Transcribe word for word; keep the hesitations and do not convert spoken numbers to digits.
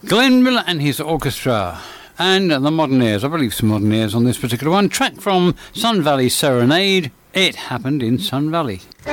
Glenn Miller and his orchestra. And the Modernaires, I believe some Modernaires on this particular one. Track from Sun Valley Serenade. It happened in Sun Valley.